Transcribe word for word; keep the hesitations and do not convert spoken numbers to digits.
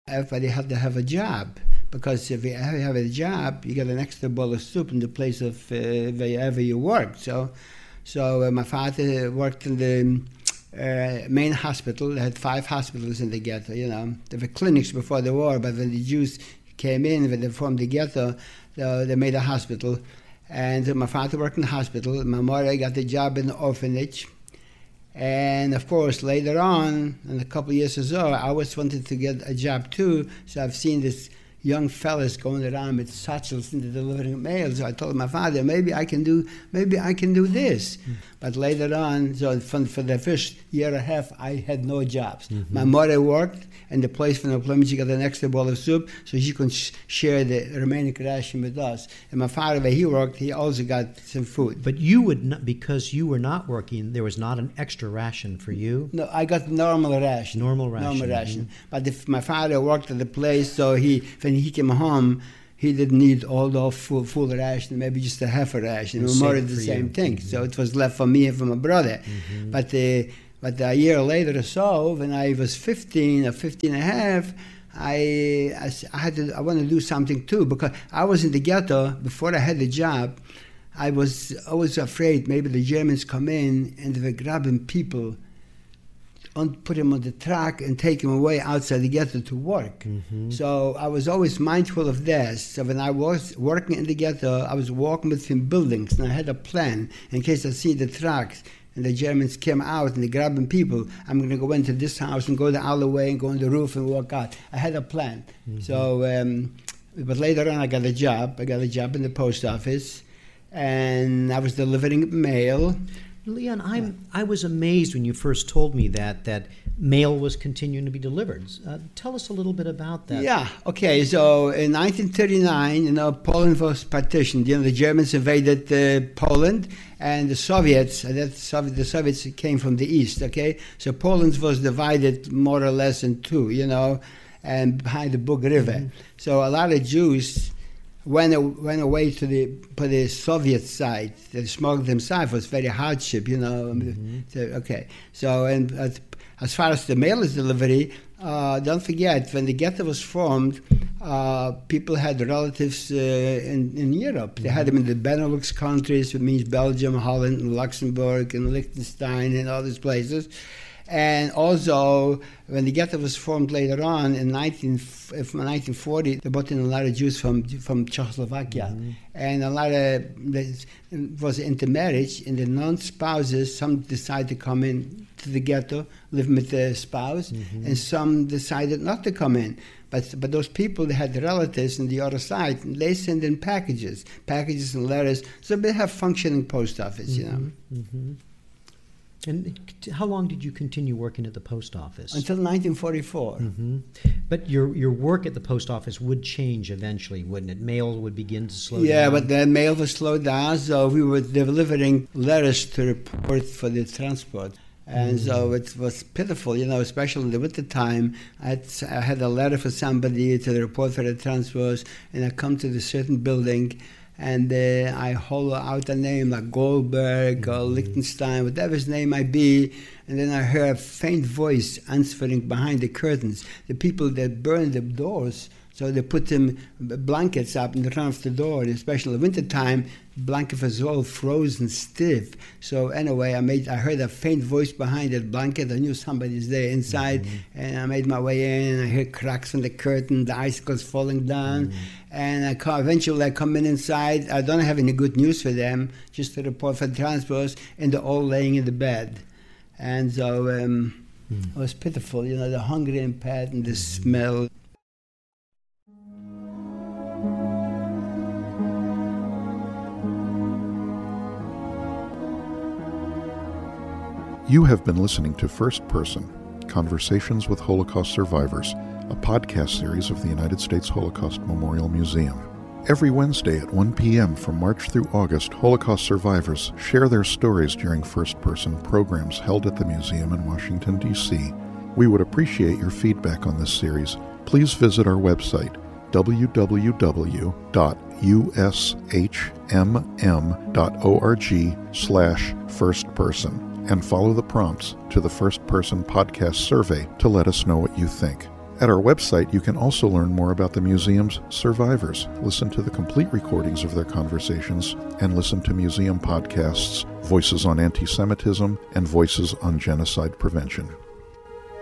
everybody had to have a job, because if you have a job, you get an extra bowl of soup in the place of uh, wherever you work. So, so uh, my father worked in the uh, main hospital. They had five hospitals in the ghetto. You know, there were clinics before the war, but when the Jews came in, when they formed the ghetto, they, they made a hospital. And uh, my father worked in the hospital. My mother got a job in the orphanage. And of course, later on, in a couple of years or so, I always wanted to get a job too. So I've seen this young fellas going around with satchels into delivering mail. So I told my father, maybe I can do, maybe I can do this. Mm-hmm. But later on, so for, for the first year and a half, I had no jobs. Mm-hmm. My mother worked, and the place for employment, she got an extra bowl of soup, so she could sh- share the remaining ration with us. And my father, where he worked, he also got some food. But you would not, because you were not working, there was not an extra ration for you? No, I got normal ration. Normal ration. Normal ration. Mm-hmm. But if my father worked at the place, so he, when he came home, he didn't need all the full, full ration, maybe just a half a ration. We more did the same you. thing. Mm-hmm. So it was left for me and for my brother. Mm-hmm. But uh, but a year later or so, when I was fifteen or fifteen and a half, I, I, I had to, I wanted to do something too, because I was in the ghetto before I had the job. I was always afraid maybe the Germans come in and they were grabbing people, on, put them on the truck and take them away outside the ghetto to work. Mm-hmm. So I was always mindful of this. So when I was working in the ghetto, I was walking between buildings, and I had a plan in case I see the trucks and the Germans came out and they're grabbing people. I'm going to go into this house and go the alleyway and go on the roof and walk out. I had a plan. Mm-hmm. So, um, but later on I got a job. I got a job in the post office, and I was delivering mail. Leon, I'm, yeah. I was amazed when you first told me that, that mail was continuing to be delivered. Uh, tell us a little bit about that. Yeah, okay. So in nineteen thirty-nine, you know, Poland was partitioned. You know, the Germans invaded uh, Poland, and the Soviets, that Soviet, the Soviets came from the east, okay? So Poland was divided more or less in two, you know, and behind the Bug River. Mm-hmm. So a lot of Jews went went away to the to the Soviet side. The smuggled themselves was very hardship, you know. Mm-hmm. So, okay, so and as, as far as the mail is delivery, uh, don't forget when the ghetto was formed, uh, people had relatives uh, in in Europe. They mm-hmm. had them in the Benelux countries, which means Belgium, Holland, and Luxembourg, and Liechtenstein, and all these places. And also, when the ghetto was formed later on in nineteen forty, they brought in a lot of Jews from from Czechoslovakia. Mm-hmm. And a lot of, it was intermarriage, and the non-spouses, some decided to come in to the ghetto, live with their spouse, mm-hmm. and some decided not to come in. But but those people, they had relatives on the other side, and they send in packages, packages and letters, so they have functioning post office, mm-hmm. you know. Mm-hmm. And how long did you continue working at the post office? Until nineteen forty-four. Mm-hmm. But your your work at the post office would change eventually, wouldn't it? Mail would begin to slow yeah, down. Yeah, but the mail was slowed down, so we were delivering letters to report for the transport. And mm-hmm. so it was pitiful, you know, especially in the winter time. I had, I had a letter for somebody to report for the transport, and I come to the certain building, and uh, I hollow out a name like Goldberg mm-hmm. or Liechtenstein, whatever his name might be, and then I hear a faint voice answering behind the curtains. The people that burned the doors, so they put them blankets up in front of the door, especially in the wintertime, blanket was all frozen stiff. So anyway, I made I heard a faint voice behind that blanket. I knew somebody's there inside, mm-hmm. and I made my way in, and I hear cracks in the curtain, the icicles falling down, mm-hmm. and I come, eventually I come in inside. I don't have any good news for them, just to report for the transports, and they're all laying in the bed. And so um, mm-hmm. it was pitiful, you know, the hungry and pet and the mm-hmm. smell. You have been listening to First Person, Conversations with Holocaust Survivors, a podcast series of the United States Holocaust Memorial Museum. Every Wednesday at one p.m. from March through August, Holocaust survivors share their stories during First Person programs held at the museum in Washington, D C We would appreciate your feedback on this series. Please visit our website, w w w dot u s h m m dot org slash first person. And follow the prompts to the First Person Podcast survey to let us know what you think. At our website, you can also learn more about the museum's survivors, listen to the complete recordings of their conversations, and listen to museum podcasts, Voices on Anti-Semitism and Voices on Genocide Prevention.